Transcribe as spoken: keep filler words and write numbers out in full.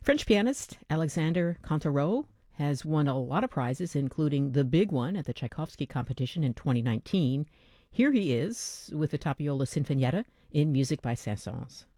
French pianist Alexander Cantarot has won a lot of prizes, including the big one at the Tchaikovsky competition in twenty nineteen. Here he is with the Tapiola Sinfonietta in Music by Saint-Saëns.